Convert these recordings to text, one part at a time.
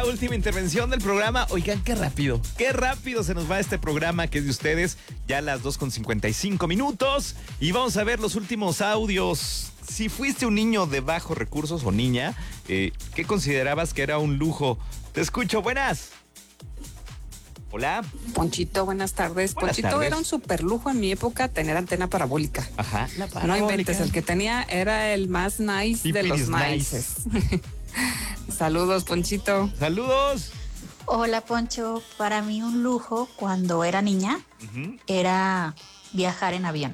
última intervención del programa. Oigan, qué rápido se nos va este programa que es de ustedes. Ya a las 2:55. Y vamos a ver los últimos audios. Si fuiste un niño de bajos recursos o niña, ¿qué considerabas que era un lujo? Te escucho, buenas. Hola. Ponchito, buenas tardes. Buenas Ponchito, tardes. era un super lujo en mi época tener antena parabólica. Ajá, la No parabólica. inventes, el que tenía era el más nice de los nices. Saludos, Ponchito. Saludos. Hola, Poncho. Para mí un lujo cuando era niña era viajar en avión.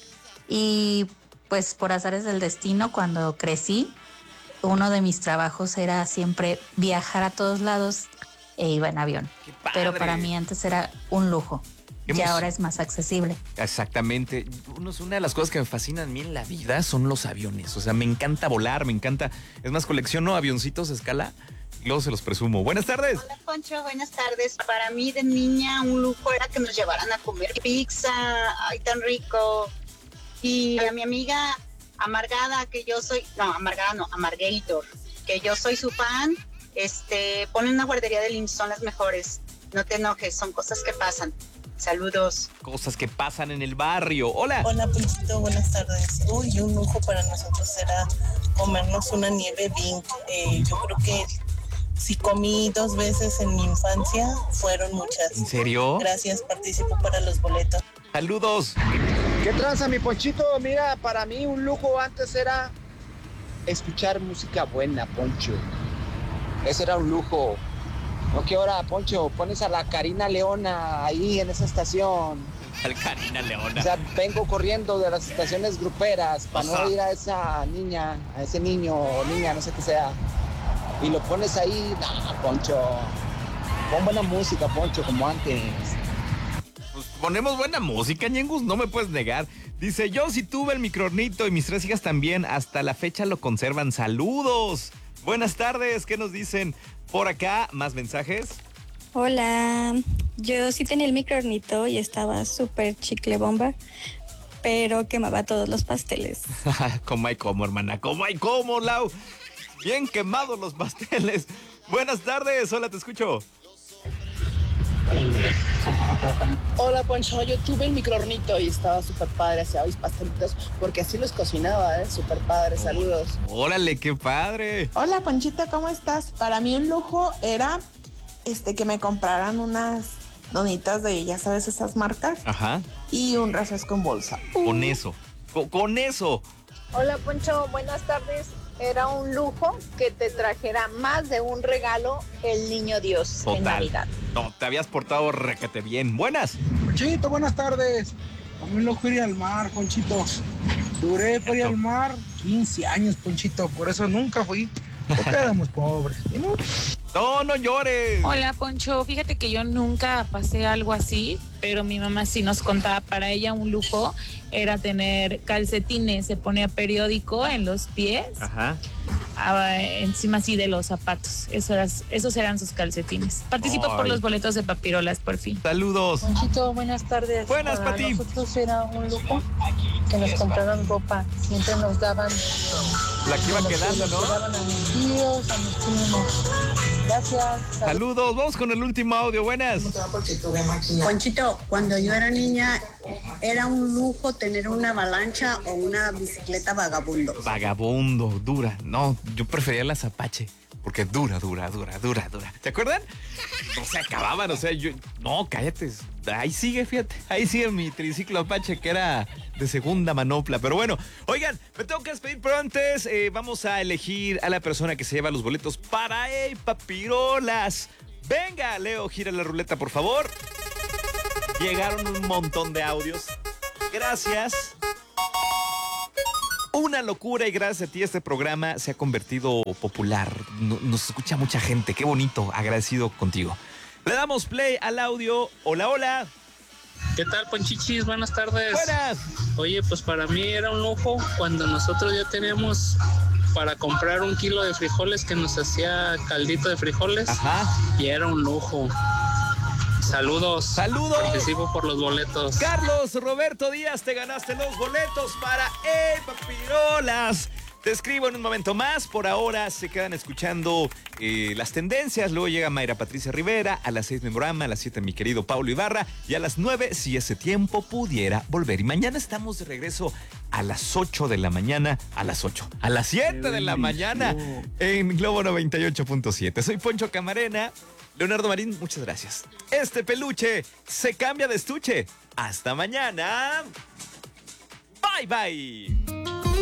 Y pues por azares del destino, cuando crecí, uno de mis trabajos era siempre viajar a todos lados e iba en avión. ¡Qué padre! Pero para mí antes era un lujo. Qué Y emoción. ahora es más accesible. Exactamente. Una de las cosas que me fascinan a mí en la vida son los aviones. O sea, me encanta volar, me encanta. Es más, colecciono avioncitos a escala y luego se los presumo. Buenas tardes. Hola, Poncho, buenas tardes. Para mí de niña un lujo era que nos llevaran a comer pizza, ay, tan rico. Y a mi amiga Amargada, que yo soy, no, Amargada no, Amargator, que yo soy su fan, pone una guardería del IMSS, son las mejores. No te enojes, son cosas que pasan. Saludos. Cosas que pasan en el barrio. Hola. Hola, Ponchito, buenas tardes. Uy, un lujo para nosotros era comernos una nieve Bing. Yo creo que si comí 2 veces en mi infancia, fueron muchas. ¿En serio? Gracias, participo para los boletos. Saludos. ¿Qué tranza, mi Ponchito? Mira, para mí un lujo antes era escuchar música buena, Poncho. Ese era un lujo. No que ahora, Poncho, pones a la Karina Leona ahí en esa estación. Al Karina Leona. O sea, vengo corriendo de las estaciones gruperas para Ajá. no ir a esa niña, a ese niño o niña, no sé qué sea. Y lo pones ahí, nah, Poncho. Pon buena música, Poncho, como antes. Pues ponemos buena música, Ñengus, no me puedes negar. Dice, yo sí tuve el microornito y mis 3 hijas también, hasta la fecha lo conservan. Saludos. Buenas tardes, ¿qué nos dicen por acá? ¿Más mensajes? Hola, yo sí tenía el microornito y estaba súper chicle bomba, pero quemaba todos los pasteles. Como hay como, hermana, como hay como, Lau. Bien quemados los pasteles. Buenas tardes, hola, te escucho. Hola, Poncho, yo tuve el microornito y estaba súper padre, hacía mis pastelitos porque así los cocinaba, súper padre, saludos. Órale, qué padre. Hola, Ponchito, ¿cómo estás? Para mí un lujo era que me compraran unas donitas de, ya sabes, esas marcas Ajá, y un refresco en bolsa. con eso, con eso. Hola, Poncho, buenas tardes. Era un lujo que te trajera más de un regalo el niño Dios en Total. Navidad. No, te habías portado requete bien. Buenas. Ponchito, buenas tardes. A mí lo fui ir al mar, Ponchito. Duré para ir al mar 15 años, Ponchito. Por eso nunca fui. Porque éramos pobres. No llores. Hola, Poncho. Fíjate que yo nunca pasé algo así, pero mi mamá sí nos contaba, para ella un lujo era tener calcetines, se ponía periódico en los pies, Ajá. encima así de los zapatos. Esos eran sus calcetines. Participo por Ay. los boletos de papirolas, por fin. Saludos. Ponchito, buenas tardes. Buenas, Para Pati. nosotros era un lujo que nos compraran ropa. Siempre nos daban La que iba quedando, nos ¿no? daban a mis tíos, a mis primos. Gracias. Saludos, vamos con el último audio. Buenas. Ponchito, cuando yo era niña era un lujo tener una avalancha o una bicicleta vagabundo. Vagabundo, dura. No, yo prefería las Apache. Porque dura. ¿Te acuerdan? No se acababan, o sea, yo... No, cállate. Ahí sigue, fíjate. Ahí sigue mi triciclo Apache, que era de segunda manopla. Pero bueno, oigan, me tengo que despedir, pero antes vamos a elegir a la persona que se lleva los boletos para el Papirolas. Venga, Leo, gira la ruleta, por favor. Llegaron un montón de audios. Gracias. Una locura, y gracias a ti este programa se ha convertido popular. Nos escucha mucha gente, qué bonito, agradecido contigo. Le damos play al audio. Hola. ¿Qué tal, Ponchichis? Buenas tardes. Buenas. Oye, pues para mí era un lujo cuando nosotros ya teníamos para comprar 1 kilo de frijoles que nos hacía caldito de frijoles. Ajá. Y era un lujo. Saludos. Participo por los boletos. Carlos Roberto Díaz, te ganaste los boletos para El Papirolas. Te escribo en un momento más. Por ahora se quedan escuchando las tendencias. Luego llega Mayra Patricia Rivera. A las 6 Memorama, a las 7 mi querido Paulo Ibarra. Y a las 9, si ese tiempo pudiera volver. Y mañana estamos de regreso a las 8 de la mañana. A las 8. A las 7 de la mañana en Globo 98.7. Soy Poncho Camarena. Leonardo Marín, muchas gracias. Este peluche se cambia de estuche. Hasta mañana. Bye, bye.